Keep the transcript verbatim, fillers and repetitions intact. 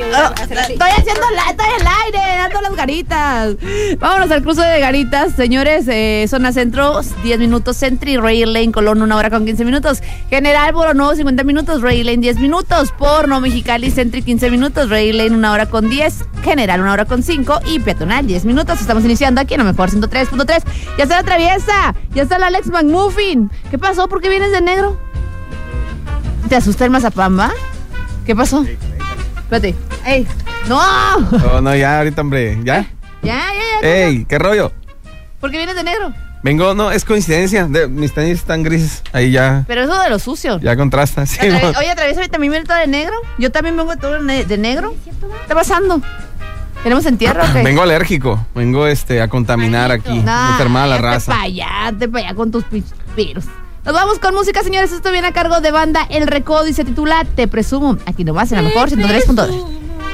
Estoy haciendo la, estoy al aire, dando las garitas. Vámonos al cruce de garitas, señores. Eh, zona centro, diez minutos. Centri, Rail Lane, Colón, una hora con quince minutos. General Boronuevo, cincuenta minutos. Rail Lane, diez minutos. Porno, Mexicali, Centri, quince minutos. Rail Lane, una hora con diez. General, una hora con cinco. Y Peatonal, diez minutos. Estamos iniciando aquí en lo mejor ciento tres punto tres. Ya está la traviesa. Ya está la Alex McMuffin. ¿Qué pasó? ¿Por qué vienes de negro? ¿Te asusta el mazapán, va? ¿Qué pasó? Espérate. ¡Ey! ¡No! No, no, ya, ahorita, hombre. ¿Ya? Ya, ya, ya. ¡Ey! ¿Qué rollo? ¿Por qué vienes de negro? Vengo, no, es coincidencia. De, mis tenis están grises. Ahí ya. Pero eso de lo sucio. Ya contrasta. Sí, Atraves, oye, Atraviesa también viene todo de negro. Yo también vengo todo de negro. ¿Qué está pasando? ¿Tenemos entierro o qué? Vengo alérgico. Vengo este a contaminar aquí. No, enfermar a la te raza. Pa allá, te pa allá con tus virus. Nos vamos con música, señores. Esto viene a cargo de banda El Recodo y se titula Te Presumo. Aquí nomás en la mejor ciento tres punto dos.